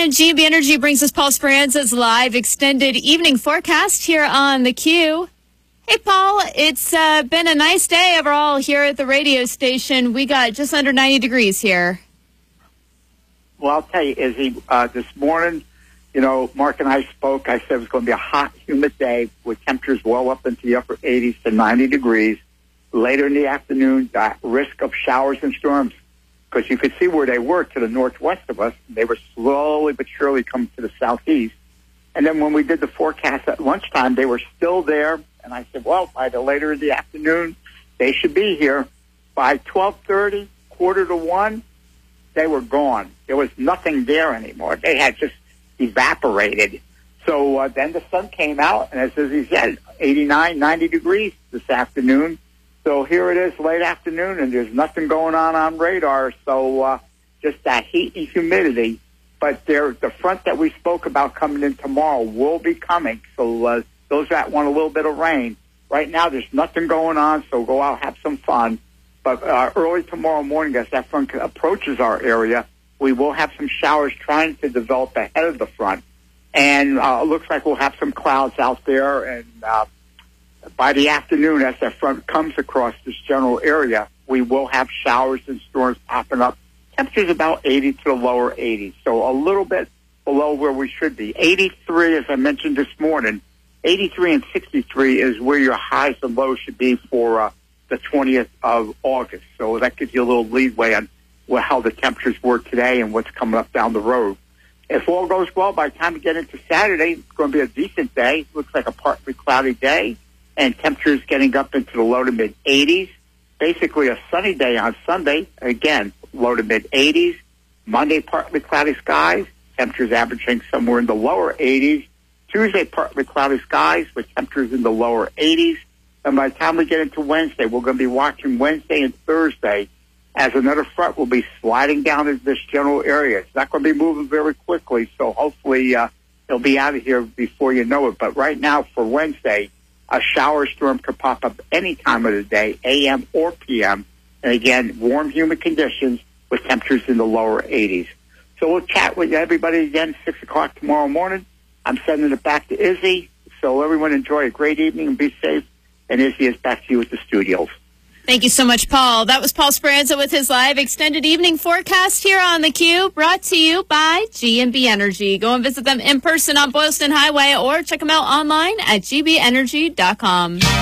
And GB Energy brings us Paul Speranza's live extended evening forecast here on the Q. Hey, Paul, it's been a nice day overall here at the radio station. We got just under 90 degrees here. Well, I'll tell you, Izzy, this morning, Mark and I spoke. I said it was going to be a hot, humid day with temperatures well up into the upper 80s to 90 degrees. Later in the afternoon, risk of showers and storms, because you could see where they were to the northwest of us. They were slowly but surely coming to the southeast. And then when we did the forecast at lunchtime, they were still there. And I said, well, by the later in the afternoon, they should be here. By 12:30, 12:45, they were gone. There was nothing there anymore. They had just evaporated. So then the sun came out, and as he said, 89, 90 degrees this afternoon. So here it is late afternoon, and there's nothing going on radar. So just that heat and humidity. But the front that we spoke about coming in tomorrow will be coming. So those that want a little bit of rain, right now there's nothing going on, so go out, have some fun. But early tomorrow morning, as that front approaches our area, we will have some showers trying to develop ahead of the front. And it looks like we'll have some clouds out there. And by the afternoon, as that front comes across this general area, we will have showers and storms popping up. Temperatures about 80 to the lower 80s, so a little bit below where we should be. 83, as I mentioned this morning, 83 and 63 is where your highs and lows should be for the 20th of August. So that gives you a little leeway on how the temperatures were today and what's coming up down the road. If all goes well, by the time we get into Saturday, it's going to be a decent day. Looks like a partly cloudy day, and temperatures getting up into the low to mid 80s. Basically a sunny day on Sunday. Again, low to mid 80s. Monday, partly cloudy skies. Temperatures averaging somewhere in the lower 80s. Tuesday, partly cloudy skies with temperatures in the lower 80s. And by the time we get into Wednesday, we're going to be watching Wednesday and Thursday as another front will be sliding down into this general area. It's not going to be moving very quickly, so hopefully it'll be out of here before you know it. But right now for Wednesday, a shower storm could pop up any time of the day, AM or PM. And again, warm, humid conditions with temperatures in the lower 80s. So we'll chat with everybody again 6 o'clock tomorrow morning. I'm sending it back to Izzy. So everyone enjoy a great evening and be safe. And Izzy is back to you at the studios. Thank you so much, Paul. That was Paul Speranza with his live extended evening forecast here on the Q, brought to you by GB Energy. Go and visit them in person on Boylston Highway or check them out online at gbenergy.com.